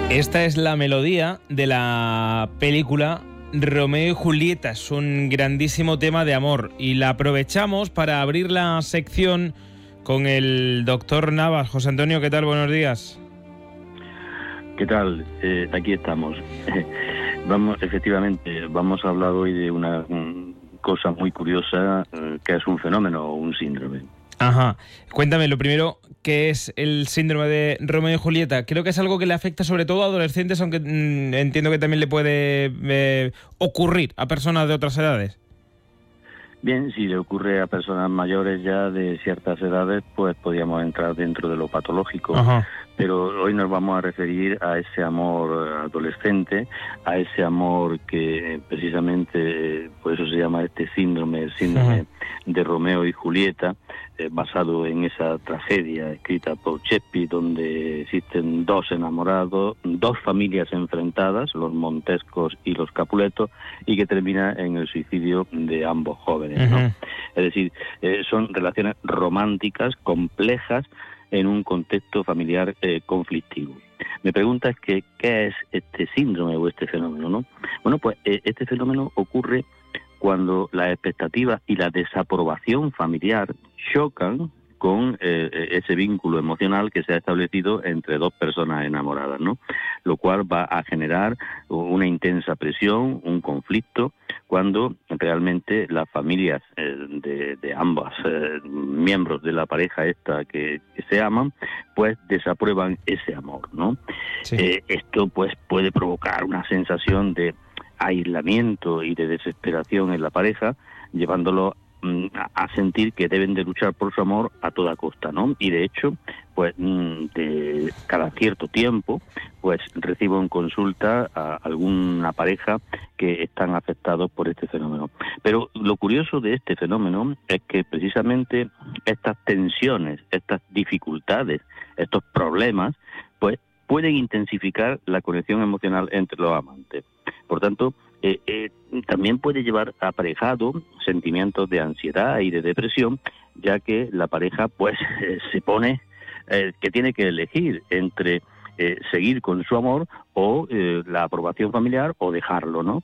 Esta es la melodía de la película Romeo y Julieta. Es un grandísimo tema de amor y la aprovechamos para abrir la sección con el doctor Navas. José Antonio, ¿qué tal? Buenos días. ¿Qué tal? Aquí estamos. Vamos a hablar hoy de una cosa muy curiosa, que es un fenómeno o un síndrome. Ajá. Cuéntame, lo primero, ¿qué es el síndrome de Romeo y Julieta? Creo que es algo que le afecta sobre todo a adolescentes, aunque entiendo que también le puede ocurrir a personas de otras edades. Bien, si le ocurre a personas mayores ya de ciertas edades, pues podríamos entrar dentro de lo patológico. Ajá. Pero hoy nos vamos a referir a ese amor adolescente, a ese amor que precisamente, por eso se llama este síndrome, el síndrome de Romeo y Julieta, basado en esa tragedia escrita por Shakespeare, donde existen dos enamorados, dos familias enfrentadas, los Montescos y los Capuletos, y que termina en el suicidio de ambos jóvenes, ¿no? Es decir, son relaciones románticas, complejas, en un contexto familiar conflictivo. Me preguntas que qué es este síndrome o este fenómeno, ¿no? Bueno, pues este fenómeno ocurre cuando las expectativas y la desaprobación familiar chocan con ese vínculo emocional que se ha establecido entre dos personas enamoradas, ¿no? Lo cual va a generar una intensa presión, un conflicto, cuando realmente las familias de ambos miembros de la pareja esta que se aman, pues desaprueban ese amor, ¿no? Sí. Esto pues puede provocar una sensación de aislamiento y de desesperación en la pareja, llevándolo a sentir que deben de luchar por su amor a toda costa, ¿no? Y de hecho, pues de cada cierto tiempo, pues recibo en consulta a alguna pareja que están afectados por este fenómeno. Pero lo curioso de este fenómeno es que precisamente estas tensiones, estas dificultades, estos problemas, pues pueden intensificar la conexión emocional entre los amantes. Por tanto, también puede llevar aparejado sentimientos de ansiedad y de depresión, ya que la pareja pues se pone que tiene que elegir entre seguir con su amor o la aprobación familiar o dejarlo, ¿no?